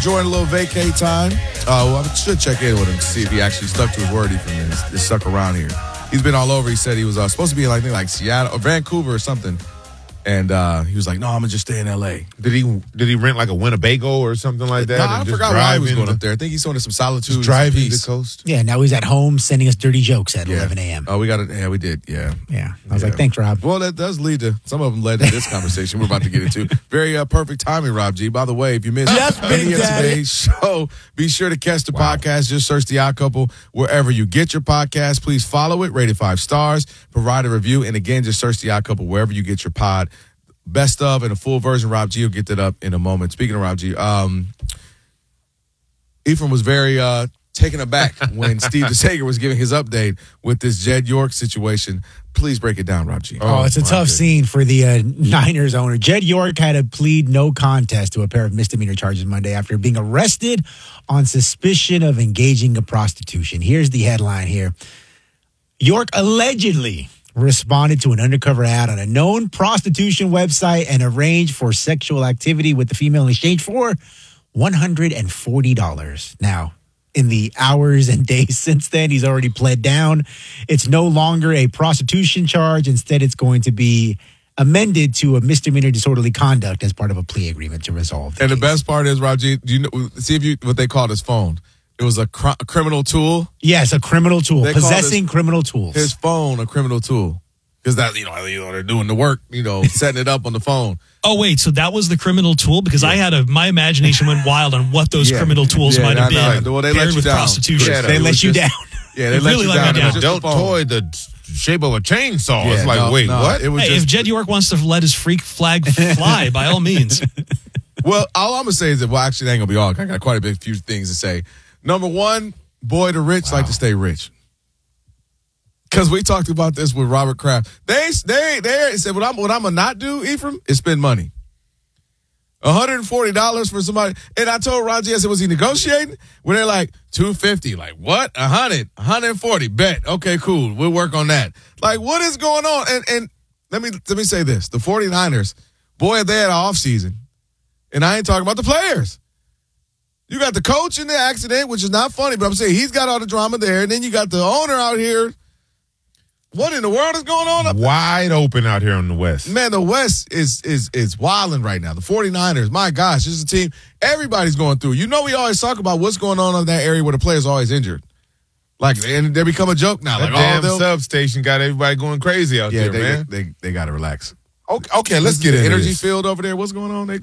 enjoying a little vacay time. Well, I should check in with him to see if he actually stuck to his word. He stuck around here. He's been all over. He said he was supposed to be in like Seattle or Vancouver or something. And he was like, no, I'm going to just stay in L.A. Did he rent like a Winnebago or something like that? No, I forgot why he was going up there. I think he's wanted some solitude. Driving the coast. Yeah, now he's at home sending us dirty jokes at 11 a.m. Oh, we got it. Yeah, we did. Yeah. Yeah. I was like, thanks, Rob. Well, that does lead to, some of them led to this conversation we're about to get into. Very perfect timing, Rob G. By the way, if you missed any of today's show, be sure to catch the podcast. Just search The Odd Couple wherever you get your podcast. Please follow it, rate it 5 stars, provide a review, and again, just search The Odd Couple wherever you get your pod. Best of and a full version. Rob G will get that up in a moment. Speaking of Rob G, Ephraim was very taken aback when Steve DeSager was giving his update with this Jed York situation. Please break it down, Rob G. Oh, it's a tough scene for the Niners owner. Jed York had to plead no contest to a pair of misdemeanor charges Monday after being arrested on suspicion of engaging in prostitution. Here's the headline here. York allegedly responded to an undercover ad on a known prostitution website and arranged for sexual activity with the female in exchange for $140. Now, in the hours and days since then, he's already pled down. It's no longer a prostitution charge. Instead, it's going to be amended to a misdemeanor disorderly conduct as part of a plea agreement to resolve the And case. the best part is, Rob G, do you know, see if you what they called his phone. It was a criminal tool. Yes, a criminal tool. They Possessing criminal tools. His phone, a criminal tool. Because that, they're doing the work, setting it up on the phone. Oh, wait, so that was the criminal tool? Because my imagination went wild on what those criminal tools might have been. Well, they paired let you with down. prostitution. Yeah, they let you down. Yeah, they let really you let down. me It was down. just a Don't phone. toy the shape of a chainsaw. Yeah, It's like, wait, what? It was Hey, just, if Jed York wants to let his freak flag fly, by all means. well, all I'm going to say is that, well, actually, it ain't going to be all. I got quite a few things to say. Number one, boy, the rich like to stay rich. Because we talked about this with Robert Kraft. They said, what I'm going to not do, Ephraim, is spend money. $140 for somebody. And I told Roger, I said, was he negotiating? When they're like, $250. Like, what? $100, $140. Bet. Okay, cool. We'll work on that. Like, what is going on? And let me say this. The 49ers, boy, they had an offseason. And I ain't talking about the players. You got the coach in the accident, which is not funny, but I'm saying he's got all the drama there. And then you got the owner out here. What in the world is going on up there? Wide open out here in the West. Man, the West is wilding right now. The 49ers, my gosh, this is a team everybody's going through. We always talk about what's going on in that area where the players are always injured. Like, and they become a joke now. That Like, damn substation got everybody going crazy out there, man. They got to relax. Okay, let's get the into energy this. field over there. What's going on?